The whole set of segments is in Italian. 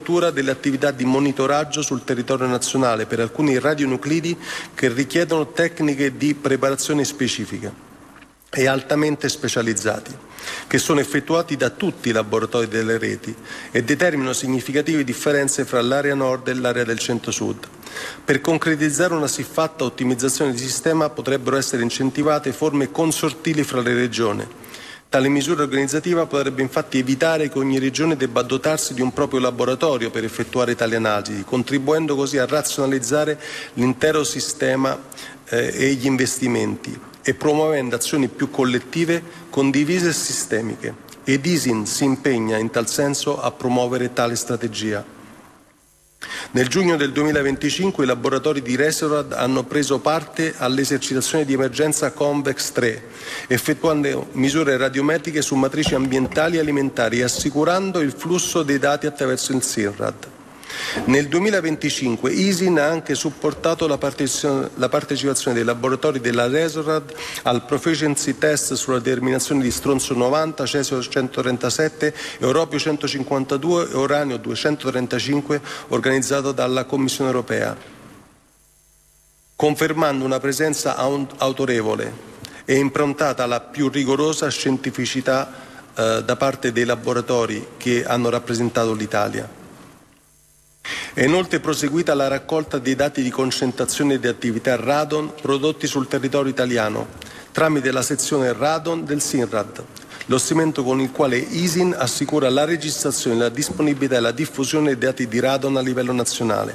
copertura delle attività di monitoraggio sul territorio nazionale per alcuni radionuclidi che richiedono tecniche di preparazione specifiche e altamente specializzati, che sono effettuati da tutti i laboratori delle reti e determinano significative differenze fra l'area nord e l'area del centro-sud. Per concretizzare una siffatta ottimizzazione di sistema potrebbero essere incentivate forme consortili fra le regioni. Tale misura organizzativa potrebbe infatti evitare che ogni regione debba dotarsi di un proprio laboratorio per effettuare tali analisi, contribuendo così a razionalizzare l'intero sistema e gli investimenti e promuovendo azioni più collettive, condivise e sistemiche. Ed ISIN si impegna in tal senso a promuovere tale strategia. Nel giugno del 2025 i laboratori di Resorad hanno preso parte all'esercitazione di emergenza Convex 3, effettuando misure radiometriche su matrici ambientali e alimentari e assicurando il flusso dei dati attraverso il SINRAD. Nel 2025 ISIN ha anche supportato la partecipazione dei laboratori della Resorad al Proficiency Test sulla determinazione di stronzo 90, cesio 137, europio 152 e uranio 235 organizzato dalla Commissione europea, confermando una presenza autorevole e improntata alla più rigorosa scientificità da parte dei laboratori che hanno rappresentato l'Italia. È inoltre proseguita la raccolta dei dati di concentrazione di attività radon prodotti sul territorio italiano tramite la sezione radon del SINRAD, lo strumento con il quale ISIN assicura la registrazione, la disponibilità e la diffusione dei dati di radon a livello nazionale.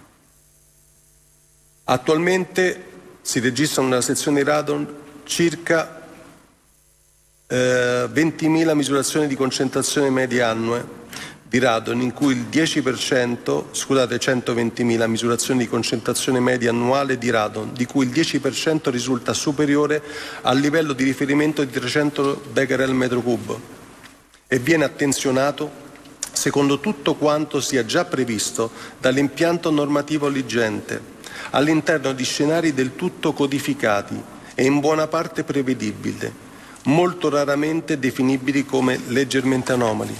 Attualmente si registrano nella sezione radon circa 20.000 misurazioni di concentrazione media annue di radon, in cui il 10%, 120.000 misurazioni di concentrazione media annuale di radon, di cui il 10% risulta superiore al livello di riferimento di 300 becquerel metro cubo e viene attenzionato secondo tutto quanto sia già previsto dall'impianto normativo vigente, all'interno di scenari del tutto codificati e in buona parte prevedibili, molto raramente definibili come leggermente anomali.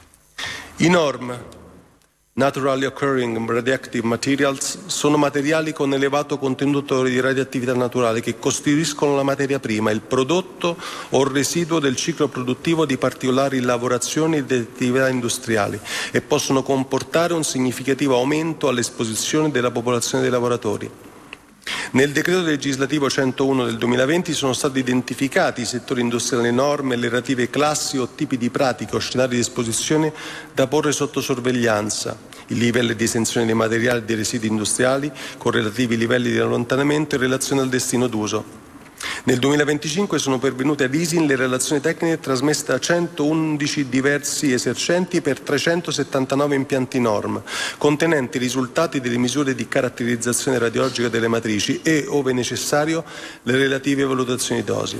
I NORM, Naturally Occurring Radioactive Materials, sono materiali con elevato contenuto di radioattività naturale che costituiscono la materia prima, il prodotto o il residuo del ciclo produttivo di particolari lavorazioni e di attività industriali e possono comportare un significativo aumento all'esposizione della popolazione dei lavoratori. Nel decreto legislativo 101 del 2020 sono stati identificati i settori industriali norme e le relative classi o tipi di pratiche o scenari di esposizione da porre sotto sorveglianza, i livelli di esenzione dei materiali e dei residui industriali con relativi livelli di allontanamento in relazione al destino d'uso. Nel 2025 sono pervenute ad ISIN le relazioni tecniche trasmesse da 111 diversi esercenti per 379 impianti norm, contenenti i risultati delle misure di caratterizzazione radiologica delle matrici e, ove necessario, le relative valutazioni di dosi.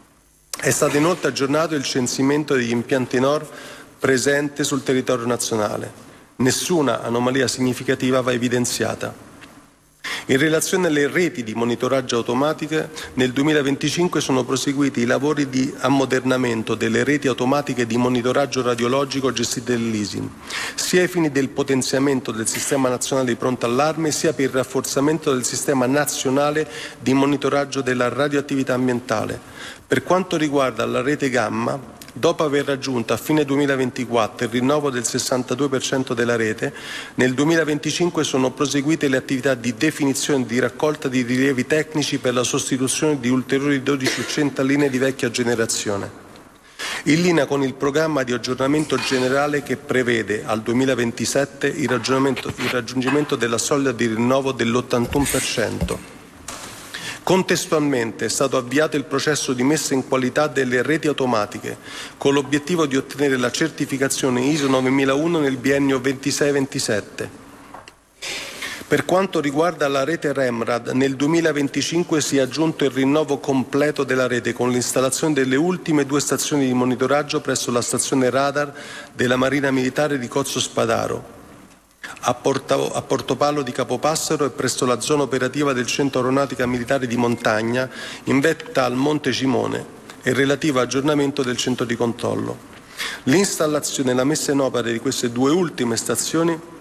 È stato inoltre aggiornato il censimento degli impianti norm presenti sul territorio nazionale. Nessuna anomalia significativa va evidenziata. In relazione alle reti di monitoraggio automatiche, nel 2025 sono proseguiti i lavori di ammodernamento delle reti automatiche di monitoraggio radiologico gestite dall'ISIN, sia ai fini del potenziamento del sistema nazionale di pronto allarme, sia per il rafforzamento del sistema nazionale di monitoraggio della radioattività ambientale. Per quanto riguarda la rete gamma, dopo aver raggiunto a fine 2024 il rinnovo del 62% della rete, nel 2025 sono proseguite le attività di definizione e di raccolta di rilievi tecnici per la sostituzione di ulteriori 12 centraline di vecchia generazione, in linea con il programma di aggiornamento generale che prevede al 2027 il raggiungimento della soglia di rinnovo dell'81%. Contestualmente è stato avviato il processo di messa in qualità delle reti automatiche, con l'obiettivo di ottenere la certificazione ISO 9001 nel biennio 26-27. Per quanto riguarda la rete REMRAD, nel 2025 si è aggiunto il rinnovo completo della rete con l'installazione delle ultime 2 stazioni di monitoraggio presso la stazione radar della Marina Militare di Cozzo Spadaro, a Portopalo di Capopassero e presso la zona operativa del Centro Aeronautica Militare di Montagna in vetta al Monte Cimone e il relativo aggiornamento del centro di controllo. L'installazione e la messa in opera di queste 2 ultime stazioni